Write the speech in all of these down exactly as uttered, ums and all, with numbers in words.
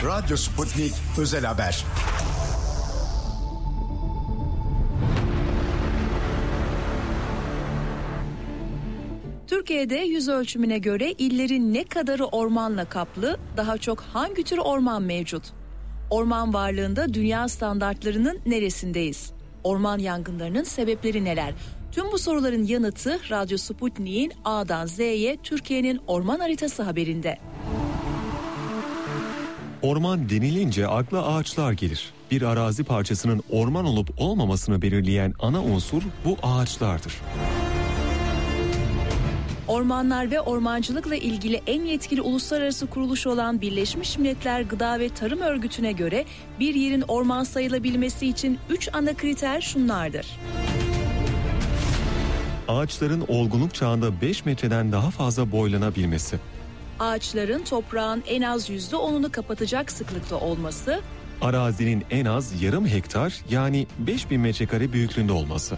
Radyo Sputnik Özel Haber. Türkiye'de yüz ölçümüne göre illerin ne kadarı ormanla kaplı, daha çok hangi tür orman mevcut? Orman varlığında dünya standartlarının neresindeyiz? Orman yangınlarının sebepleri neler? Tüm bu soruların yanıtı Radyo Sputnik'in A'dan Z'ye Türkiye'nin orman haritası haberinde. Orman denilince akla ağaçlar gelir. Bir arazi parçasının orman olup olmamasını belirleyen ana unsur bu ağaçlardır. Ormanlar ve ormancılıkla ilgili en yetkili uluslararası kuruluş olan Birleşmiş Milletler Gıda ve Tarım Örgütü'ne göre bir yerin orman sayılabilmesi için üç ana kriter şunlardır. Ağaçların olgunluk çağında beş metreden daha fazla boylanabilmesi. Ağaçların toprağın en az yüzde onunu kapatacak sıklıkta olması. Arazinin en az yarım hektar yani beş bin metrekare büyüklüğünde olması.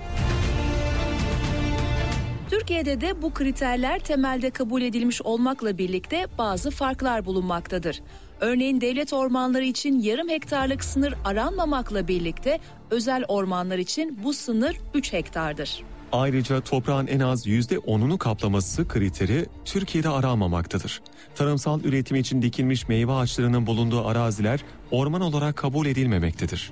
Türkiye'de de bu kriterler temelde kabul edilmiş olmakla birlikte bazı farklar bulunmaktadır. Örneğin devlet ormanları için yarım hektarlık sınır aranmamakla birlikte özel ormanlar için bu sınır üç hektardır. Ayrıca toprağın en az yüzde onunu kaplaması kriteri Türkiye'de aranmamaktadır. Tarımsal üretim için dikilmiş meyve ağaçlarının bulunduğu araziler orman olarak kabul edilmemektedir.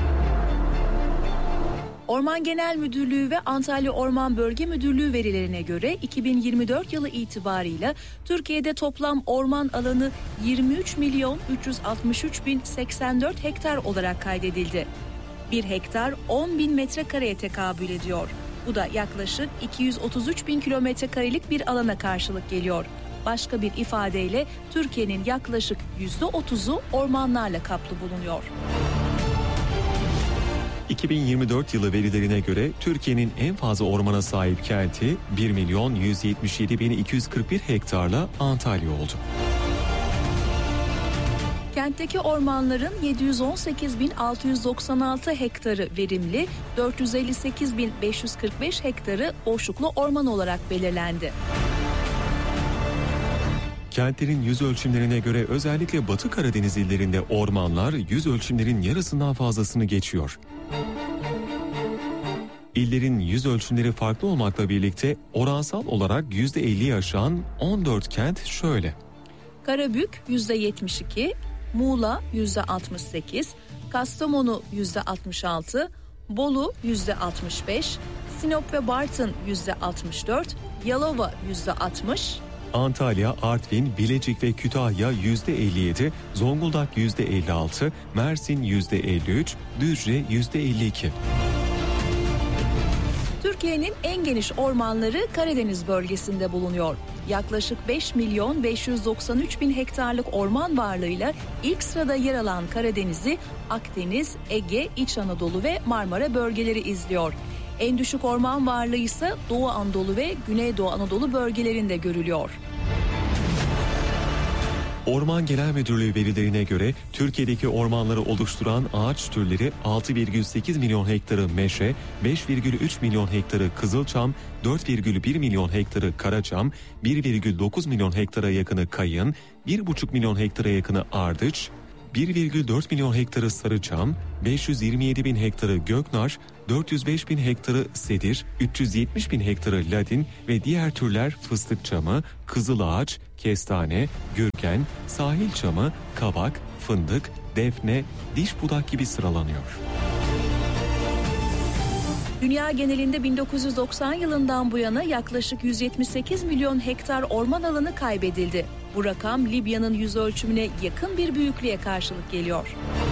Orman Genel Müdürlüğü ve Antalya Orman Bölge Müdürlüğü verilerine göre iki bin yirmi dört yılı itibarıyla Türkiye'de toplam orman alanı yirmi üç milyon üç yüz altmış üç bin seksen dört hektar olarak kaydedildi. Bir hektar on bin metrekareye tekabül ediyor. Bu da yaklaşık iki yüz otuz üç bin kilometre karelik bir alana karşılık geliyor. Başka bir ifadeyle Türkiye'nin yaklaşık yüzde otuzu ormanlarla kaplı bulunuyor. iki bin yirmi dört yılı verilerine göre Türkiye'nin en fazla ormana sahip kenti bir milyon yüz yetmiş yedi bin iki yüz kırk bir hektarla Antalya oldu. Kentteki ormanların yedi yüz on sekiz bin altı yüz doksan altı hektarı verimli, dört yüz elli sekiz bin beş yüz kırk beş hektarı boşluklu orman olarak belirlendi. Kentlerin yüz ölçümlerine göre özellikle Batı Karadeniz illerinde ormanlar yüz ölçümlerin yarısından fazlasını geçiyor. İllerin yüz ölçümleri farklı olmakla birlikte oransal olarak yüzde elliyi aşan on dört kent şöyle. Karabük yüzde yetmiş iki, Muğla yüzde altmış sekiz, Kastamonu yüzde altmış altı, Bolu yüzde altmış beş, Sinop ve Bartın yüzde altmış dört, Yalova yüzde altmış, Antalya, Artvin, Bilecik ve Kütahya yüzde elli yedi, Zonguldak yüzde elli altı, Mersin yüzde elli üç, Düzce yüzde elli iki. Türkiye'nin en geniş ormanları Karadeniz bölgesinde bulunuyor. Yaklaşık beş milyon beş yüz doksan üç bin hektarlık orman varlığıyla ilk sırada yer alan Karadeniz'i Akdeniz, Ege, İç Anadolu ve Marmara bölgeleri izliyor. En düşük orman varlığı ise Doğu Anadolu ve Güneydoğu Anadolu bölgelerinde görülüyor. Orman Genel Müdürlüğü verilerine göre Türkiye'deki ormanları oluşturan ağaç türleri altı virgül sekiz milyon hektarı meşe, beş virgül üç milyon hektarı kızılçam, dört virgül bir milyon hektarı karaçam, bir virgül dokuz milyon hektara yakını kayın, bir buçuk milyon hektara yakını ardıç, bir virgül dört milyon hektarı sarıçam, beş yüz yirmi yedi bin hektarı göknar, dört yüz beş bin hektarı sedir, üç yüz yetmiş bin hektarı ladin ve diğer türler fıstık çamı, kızılağaç, kestane, gürgen, sahil çamı, kavak, fındık, defne, diş budak gibi sıralanıyor. Dünya genelinde bin dokuz yüz doksan yılından bu yana yaklaşık yüz yetmiş sekiz milyon hektar orman alanı kaybedildi. Bu rakam Libya'nın yüz ölçümüne yakın bir büyüklüğe karşılık geliyor.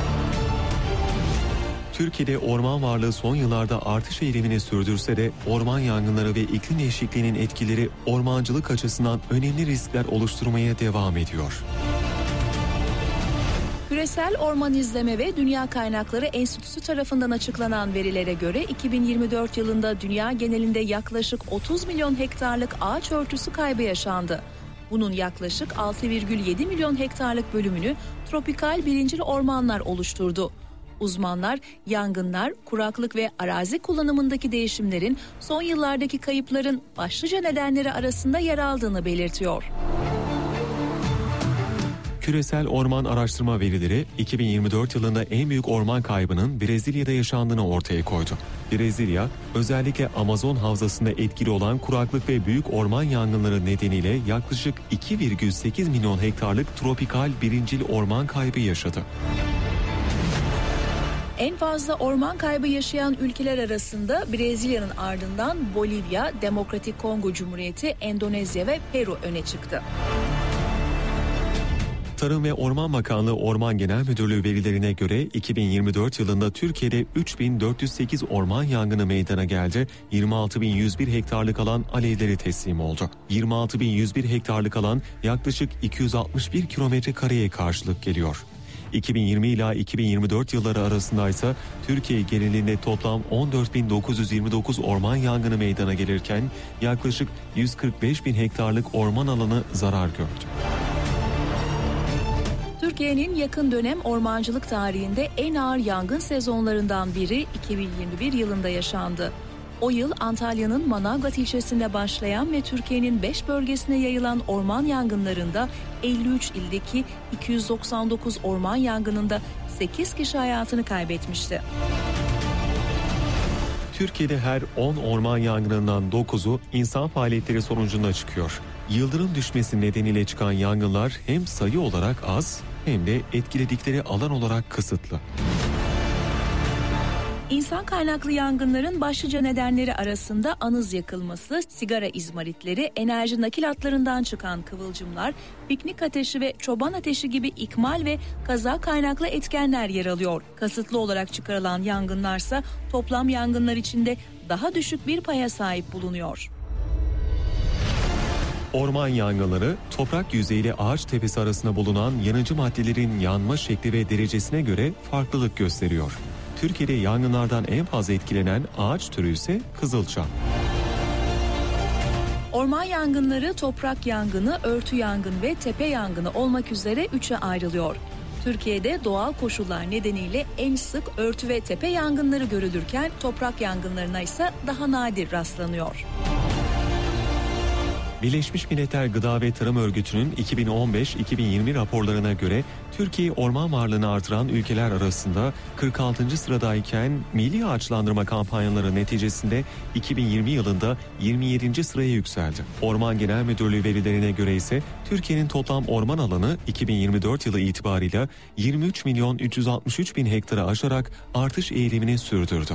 Türkiye'de orman varlığı son yıllarda artış eğilimini sürdürse de orman yangınları ve iklim değişikliğinin etkileri ormancılık açısından önemli riskler oluşturmaya devam ediyor. Küresel Orman İzleme ve Dünya Kaynakları Enstitüsü tarafından açıklanan verilere göre iki bin yirmi dört yılında dünya genelinde yaklaşık otuz milyon hektarlık ağaç örtüsü kaybı yaşandı. Bunun yaklaşık altı virgül yedi milyon hektarlık bölümünü tropikal birincil ormanlar oluşturdu. Uzmanlar yangınlar, kuraklık ve arazi kullanımındaki değişimlerin son yıllardaki kayıpların başlıca nedenleri arasında yer aldığını belirtiyor. Küresel orman araştırma verileri iki bin yirmi dört yılında en büyük orman kaybının Brezilya'da yaşandığını ortaya koydu. Brezilya, özellikle Amazon havzasında etkili olan kuraklık ve büyük orman yangınları nedeniyle yaklaşık iki virgül sekiz milyon hektarlık tropikal birincil orman kaybı yaşadı. En fazla orman kaybı yaşayan ülkeler arasında Brezilya'nın ardından Bolivya, Demokratik Kongo Cumhuriyeti, Endonezya ve Peru öne çıktı. Tarım ve Orman Bakanlığı Orman Genel Müdürlüğü verilerine göre iki bin yirmi dört yılında Türkiye'de üç bin dört yüz sekiz orman yangını meydana geldi. yirmi altı bin yüz bir hektarlık alan alevlere teslim oldu. yirmi altı bin yüz bir hektarlık alan yaklaşık iki yüz altmış bir kilometre kareye karşılık geliyor. iki bin yirmi ila iki bin yirmi dört yılları arasında ise Türkiye genelinde toplam on dört bin dokuz yüz yirmi dokuz orman yangını meydana gelirken yaklaşık yüz kırk beş bin hektarlık orman alanı zarar gördü. Türkiye'nin yakın dönem ormancılık tarihinde en ağır yangın sezonlarından biri iki bin yirmi bir yılında yaşandı. O yıl Antalya'nın Manavgat ilçesinde başlayan ve Türkiye'nin beş bölgesine yayılan orman yangınlarında elli üç ildeki iki yüz doksan dokuz orman yangınında sekiz kişi hayatını kaybetmişti. Türkiye'de her on orman yangınından dokuzu insan faaliyetleri sonucunda çıkıyor. Yıldırım düşmesi nedeniyle çıkan yangınlar hem sayı olarak az hem de etkiledikleri alan olarak kısıtlı. İnsan kaynaklı yangınların başlıca nedenleri arasında anız yakılması, sigara izmaritleri, enerji nakil hatlarından çıkan kıvılcımlar, piknik ateşi ve çoban ateşi gibi ikmal ve kaza kaynaklı etkenler yer alıyor. Kasıtlı olarak çıkarılan yangınlarsa toplam yangınlar içinde daha düşük bir paya sahip bulunuyor. Orman yangınları, toprak yüzeyiyle ağaç tepesi arasında bulunan yanıcı maddelerin yanma şekli ve derecesine göre farklılık gösteriyor. Türkiye'de yangınlardan en fazla etkilenen ağaç türü ise kızılçam. Orman yangınları toprak yangını, örtü yangını ve tepe yangını olmak üzere üçe ayrılıyor. Türkiye'de doğal koşullar nedeniyle en sık örtü ve tepe yangınları görülürken toprak yangınlarına ise daha nadir rastlanıyor. Birleşmiş Milletler Gıda ve Tarım Örgütü'nün iki bin on beş iki bin yirmi raporlarına göre Türkiye orman varlığını artıran ülkeler arasında kırk altıncı sıradayken milli ağaçlandırma kampanyaları neticesinde iki bin yirmi yılında yirmi yedinci sıraya yükseldi. Orman Genel Müdürlüğü verilerine göre ise Türkiye'nin toplam orman alanı iki bin yirmi dört yılı itibarıyla yirmi üç milyon üç yüz altmış üç bin hektara aşarak artış eğilimini sürdürdü.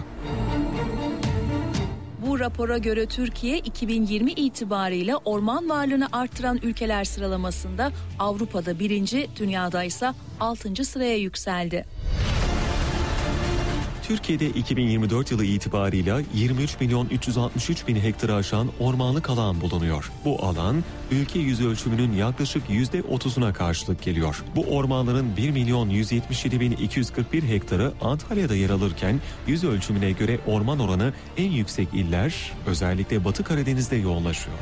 Bu rapora göre Türkiye iki bin yirmi itibarıyla orman varlığını artıran ülkeler sıralamasında Avrupa'da birinci, dünyada ise altıncı sıraya yükseldi. Türkiye'de iki bin yirmi dört yılı itibarıyla yirmi üç milyon üç yüz altmış üç bin hektarı aşan ormanlık alan bulunuyor. Bu alan ülke yüz ölçümünün yaklaşık yüzde otuzuna karşılık geliyor. Bu ormanların bir milyon yüz yetmiş yedi bin iki yüz kırk bir hektarı Antalya'da yer alırken yüz ölçümüne göre orman oranı en yüksek iller özellikle Batı Karadeniz'de yoğunlaşıyor.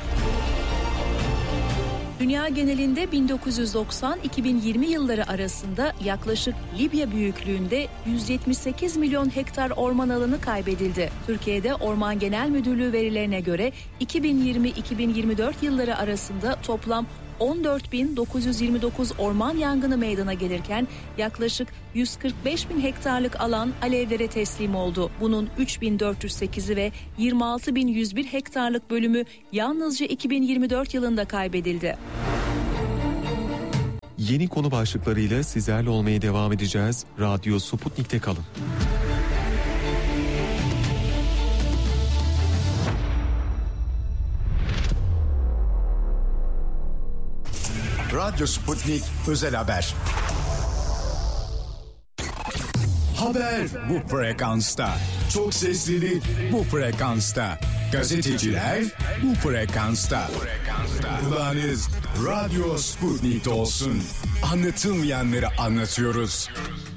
Dünya genelinde bin dokuz yüz doksan iki bin yirmi yılları arasında yaklaşık Libya büyüklüğünde yüz yetmiş sekiz milyon hektar orman alanı kaybedildi. Türkiye'de Orman Genel Müdürlüğü verilerine göre iki bin yirmi iki bin yirmi dört yılları arasında toplam on dört bin dokuz yüz yirmi dokuz orman yangını meydana gelirken yaklaşık yüz kırk beş bin hektarlık alan alevlere teslim oldu. Bunun üç bin dört yüz sekizi ve yirmi altı bin yüz bir hektarlık bölümü yalnızca iki bin yirmi dört yılında kaybedildi. Yeni konu başlıklarıyla sizlerle olmaya devam edeceğiz. Radyo Sputnik'te kalın. Radyo Sputnik Özel Haber. Haber bu frekansta. Çok seslilik bu frekansta. Gazeteciler bu frekansta. Kulağınız Radyo Sputnik'te olsun. Anlatılmayanları anlatıyoruz.